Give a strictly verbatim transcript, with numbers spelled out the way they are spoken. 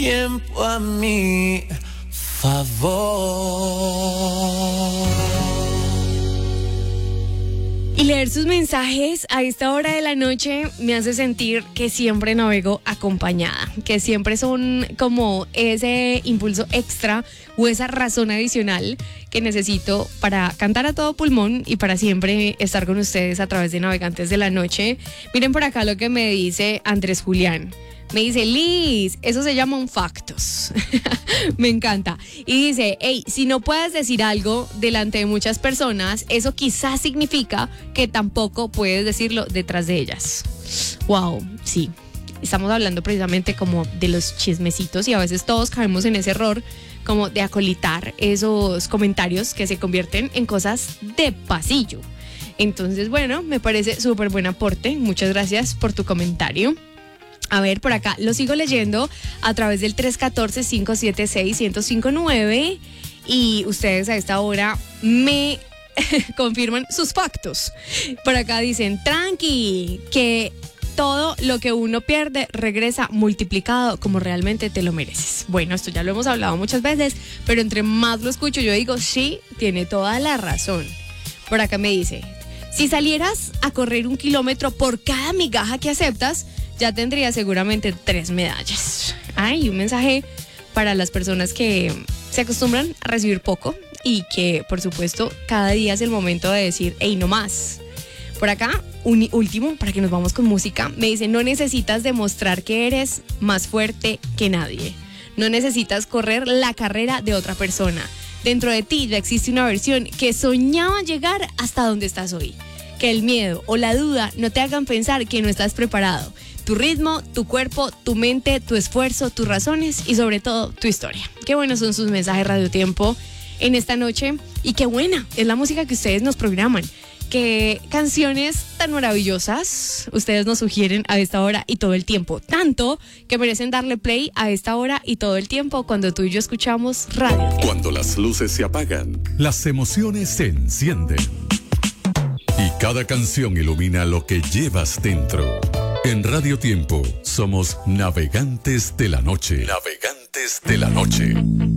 tiempo a mi favor. Y leer sus mensajes a esta hora de la noche me hace sentir que siempre navego acompañada, que siempre son como ese impulso extra o esa razón adicional que necesito para cantar a todo pulmón y para siempre estar con ustedes a través de Navegantes de la Noche. Miren por acá lo que me dice Andrés Julián. Me dice, Liz, eso se llaman factos. Me encanta. Y dice, hey, si no puedes decir algo delante de muchas personas, eso quizás significa que tampoco puedes decirlo detrás de ellas. Wow, sí. Estamos hablando precisamente como de los chismecitos y a veces todos caemos en ese error como de acolitar esos comentarios que se convierten en cosas de pasillo. Entonces, bueno, me parece súper buen aporte. Muchas gracias por tu comentario. A ver, por acá, lo sigo leyendo a través del tres uno cuatro, cinco siete seis, uno cero cinco nueve y ustedes a esta hora me confirman sus factos. Por acá dicen, tranqui, que todo lo que uno pierde regresa multiplicado como realmente te lo mereces. Bueno, esto ya lo hemos hablado muchas veces, pero entre más lo escucho yo digo, sí, tiene toda la razón. Por acá me dice, si salieras a correr un kilómetro por cada migaja que aceptas, ya tendría seguramente tres medallas. Ay, un mensaje para las personas que se acostumbran a recibir poco y que, por supuesto, cada día es el momento de decir, hey, no más. Por acá, un último, para que nos vamos con música, me dice, no necesitas demostrar que eres más fuerte que nadie. No necesitas correr la carrera de otra persona. Dentro de ti ya existe una versión que soñaba llegar hasta donde estás hoy. Que el miedo o la duda no te hagan pensar que no estás preparado. Tu ritmo, tu cuerpo, tu mente, tu esfuerzo, tus razones y sobre todo tu historia. Qué buenos son sus mensajes Radio Tiempo en esta noche y qué buena es la música que ustedes nos programan. Qué canciones tan maravillosas ustedes nos sugieren a esta hora y todo el tiempo. Tanto que merecen darle play a esta hora y todo el tiempo cuando tú y yo escuchamos Radio Tiempo. Cuando las luces se apagan, las emociones se encienden. Y cada canción ilumina lo que llevas dentro. En Radio Tiempo somos Navegantes de la Noche. Navegantes de la Noche.